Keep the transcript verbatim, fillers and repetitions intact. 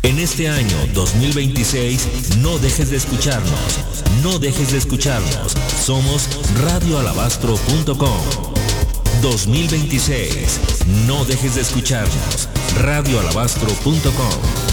En este año dos mil veintiséis, no dejes de escucharnos. No dejes de escucharnos. Somos radio alabastro punto com. dos mil veintiséis. No dejes de escucharnos. radio alabastro punto com.